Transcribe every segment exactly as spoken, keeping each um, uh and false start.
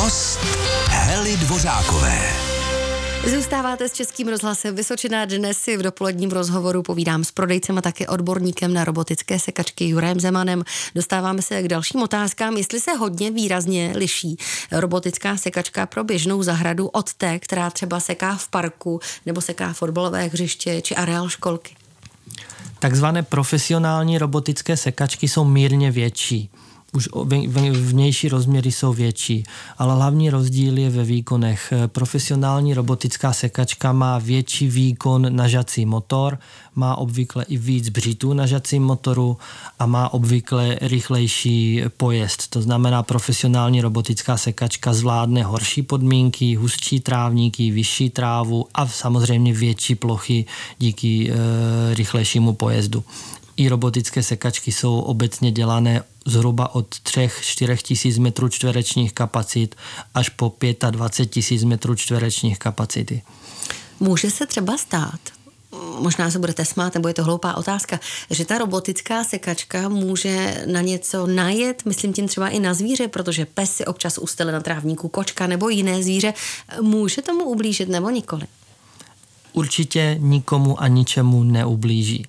Host Hely Dvořákové. Zůstáváte s Českým rozhlasem Vysočina. Dnes si v dopoledním rozhovoru povídám s prodejcem a taky odborníkem na robotické sekačky Jurajem Zemanem. Dostáváme se k dalším otázkám. Jestli se hodně výrazně liší robotická sekačka pro běžnou zahradu od té, která třeba seká v parku nebo seká fotbalové hřiště či areál školky? Takzvané profesionální robotické sekačky jsou mírně větší. Už vnější rozměry jsou větší, ale hlavní rozdíl je ve výkonech. Profesionální robotická sekačka má větší výkon na žací motor, má obvykle i víc břitů na žacím motoru a má obvykle rychlejší pojezd. To znamená, profesionální robotická sekačka zvládne horší podmínky, hustší trávníky, vyšší trávu a samozřejmě větší plochy díky e, rychlejšímu pojezdu. I robotické sekačky jsou obecně dělané zhruba od tři až čtyři tisíc metrů čtverečních kapacit až po dvacet pět tisíc metrů čtverečních kapacity. Může se třeba stát, možná se budete smát, nebo je to hloupá otázka, že ta robotická sekačka může na něco najet, myslím tím třeba i na zvíře, protože pes si občas ustele na trávníku, kočka nebo jiné zvíře. Může tomu ublížit nebo nikoli? Určitě nikomu a ničemu neublíží.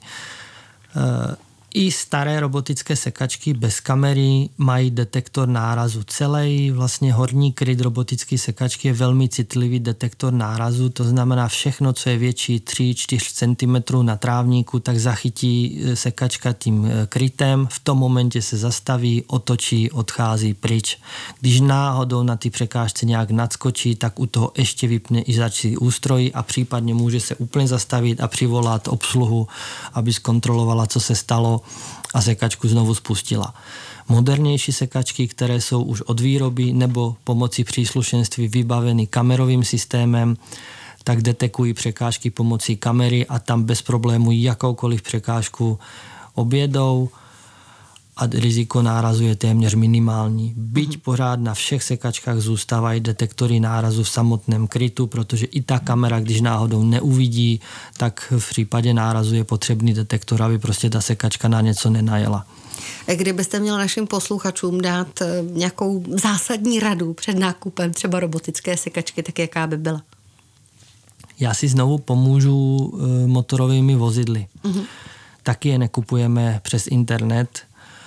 I staré robotické sekačky bez kamery mají detektor nárazu. Celý vlastně horní kryt robotické sekačky je velmi citlivý detektor nárazu, to znamená všechno, co je větší tři až čtyři centimetry na trávníku, tak zachytí sekačka tím krytem, v tom momentě se zastaví, otočí, odchází pryč. Když náhodou na ty překážce nějak nadskočí, tak u toho ještě vypne i začí ústroj a případně může se úplně zastavit a přivolat obsluhu, aby zkontrolovala, co se stalo a sekačku znovu spustila. Modernější sekačky, které jsou už od výroby nebo pomocí příslušenství vybaveny kamerovým systémem, tak detekují překážky pomocí kamery a tam bez problému jakoukoliv překážku objedou a riziko nárazu je téměř minimální. Byť pořád na všech sekačkách zůstávají detektory nárazu v samotném krytu, protože i ta kamera, když náhodou neuvidí, tak v případě nárazu je potřebný detektor, aby prostě ta sekačka na něco nenajela. Kdybyste měl našim posluchačům dát nějakou zásadní radu před nákupem třeba robotické sekačky, tak jaká by byla? Já si znovu pomůžu motorovými vozidly. Mm-hmm. Taky je nekupujeme přes internet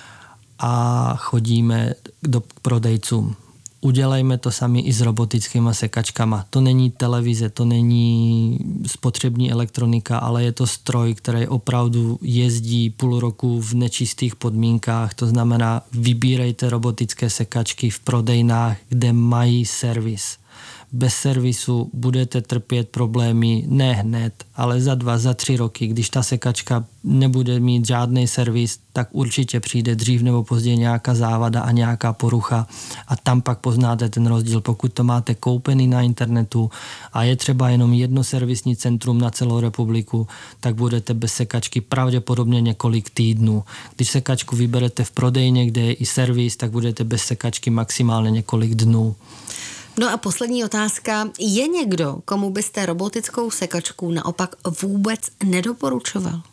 a chodíme do prodejcům. Udělejme to sami i s robotickými sekačkama. To není televize, to není spotřební elektronika, ale je to stroj, který opravdu jezdí půl roku v nečistých podmínkách. To znamená, vybírejte robotické sekačky v prodejnách, kde mají servis. Bez servisu budete trpět problémy ne hned, ale za dva, za tři roky. Když ta sekačka nebude mít žádný servis, tak určitě přijde dřív nebo později nějaká závada a nějaká porucha a tam pak poznáte ten rozdíl. Pokud to máte koupený na internetu a je třeba jenom jedno servisní centrum na celou republiku, tak budete bez sekačky pravděpodobně několik týdnů. Když sekačku vyberete v prodejně, kde je i servis, tak budete bez sekačky maximálně několik dnů. No a poslední otázka. Je někdo, komu byste robotickou sekačku naopak vůbec nedoporučoval?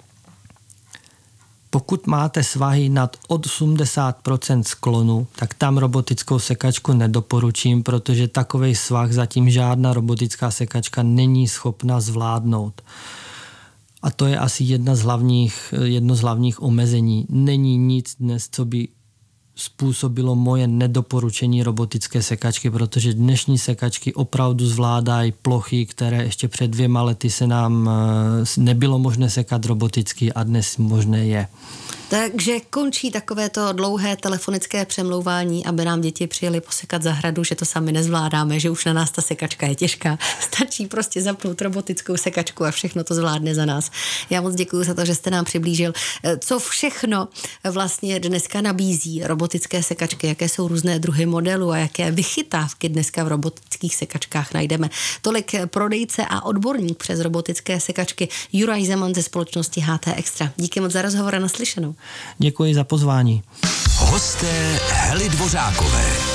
Pokud máte svahy nad osmdesát procent sklonu, tak tam robotickou sekačku nedoporučím, protože takovej svah zatím žádná robotická sekačka není schopna zvládnout. A to je asi jedna z hlavních, jedno z hlavních omezení. Není nic dnes, co by způsobilo moje nedoporučení robotické sekačky, protože dnešní sekačky opravdu zvládají plochy, které ještě před dvěma lety se nám nebylo možné sekat roboticky a dnes možné je. Takže končí takovéto dlouhé telefonické přemlouvání, aby nám děti přijeli posekat zahradu, že to sami nezvládáme, že už na nás ta sekačka je těžká. Stačí prostě zapnout robotickou sekačku a všechno to zvládne za nás. Já moc děkuji za to, že jste nám přiblížil, co všechno vlastně dneska nabízí robotické sekačky, jaké jsou různé druhy modelů a jaké vychytávky dneska v robotických sekačkách najdeme. Tolik prodejce a odborník přes robotické sekačky Juraj Zeman ze společnosti H T Extra. Díky moc za rozhovor a naslyšenou. Děkuji za pozvání. Hosté Hely Dvořákové.